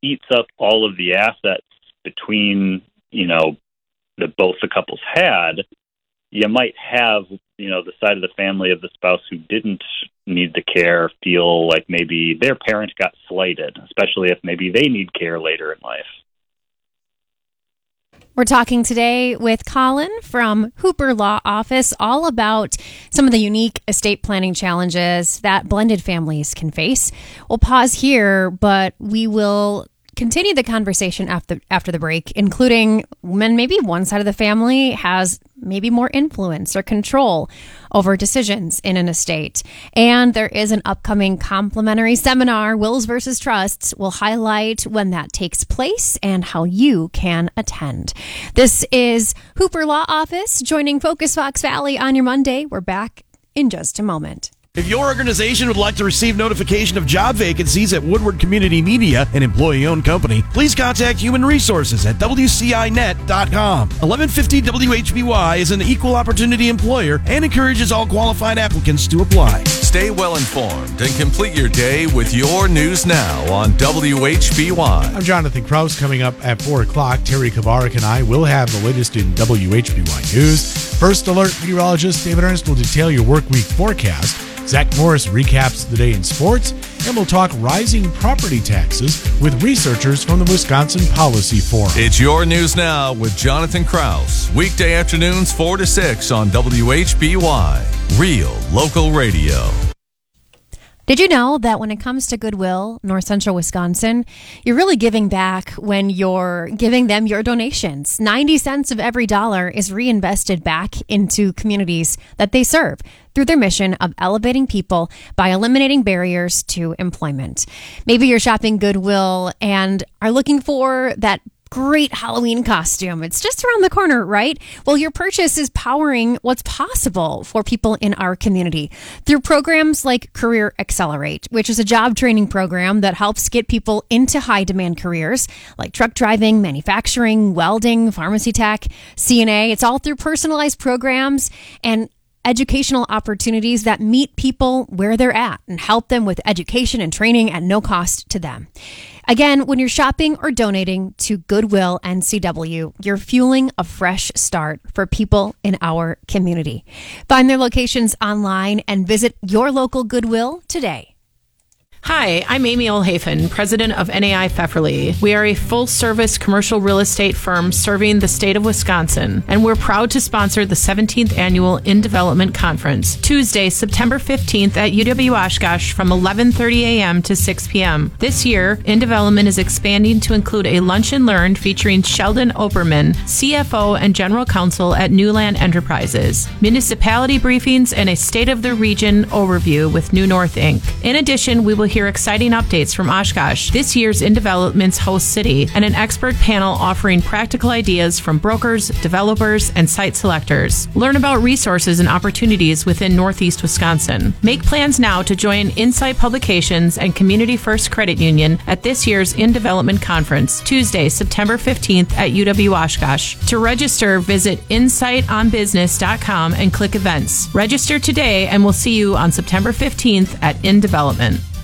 eats up all of the assets between, that both the couples had, you might have, the side of the family of the spouse who didn't need the care feel like maybe their parent got slighted, especially if maybe they need care later in life. We're talking today with Colin from Hooper Law Office all about some of the unique estate planning challenges that blended families can face. We'll pause here, but we will continue the conversation after the break, including when maybe one side of the family has maybe more influence or control over decisions in an estate. And there is an upcoming complimentary seminar, Wills versus Trusts, will highlight when that takes place and how you can attend. This is Hooper Law Office joining Focus Fox Valley on your Monday. We're back in just a moment. If your organization would like to receive notification of job vacancies at Woodward Community Media, an employee-owned company, please contact Human Resources at WCINet.com. 1150 WHBY is an equal opportunity employer and encourages all qualified applicants to apply. Stay well informed and complete your day with your news now on WHBY. I'm Jonathan Kraus. Coming up at 4 o'clock, Terry Kavarik and I will have the latest in WHBY News. First Alert meteorologist David Ernst will detail your work week forecast. Zach Morris recaps the day in sports, and we'll talk rising property taxes with researchers from the Wisconsin Policy Forum. It's your news now with Jonathan Kraus. Weekday afternoons 4 to 6 on WHBY. Real local radio. Did you know that when it comes to Goodwill, North Central Wisconsin, you're really giving back when you're giving them your donations? 90 cents of every dollar is reinvested back into communities that they serve through their mission of elevating people by eliminating barriers to employment. Maybe you're shopping Goodwill and are looking for that great Halloween costume. It's just around the corner, right? Well, your purchase is powering what's possible for people in our community through programs like Career Accelerate, which is a job training program that helps get people into high demand careers like truck driving, manufacturing, welding, pharmacy tech, CNA. It's all through personalized programs and educational opportunities that meet people where they're at and help them with education and training at no cost to them. Again, when you're shopping or donating to Goodwill NCW, you're fueling a fresh start for people in our community. Find their locations online and visit your local Goodwill today. Hi, I'm Amy Olhafen, president of NAI Pfefferly. We are a full-service commercial real estate firm serving the state of Wisconsin, and we're proud to sponsor the 17th Annual In Development Conference, Tuesday, September 15th at UW Oshkosh from 11:30 a.m. to 6 p.m. This year, In Development is expanding to include a lunch and learn featuring Sheldon Oberman, CFO and General Counsel at Newland Enterprises, municipality briefings, and a State of the Region overview with New North Inc. In addition, we will hear exciting updates from Oshkosh, this year's In Development's host city, and an expert panel offering practical ideas from brokers, developers, and site selectors. Learn about resources and opportunities within Northeast Wisconsin. Make plans now to join Insight Publications and Community First Credit Union at this year's In Development Conference, Tuesday, September 15th at UW Oshkosh. To register, visit insightonbusiness.com and click events. Register today, and we'll see you on September 15th at In Development.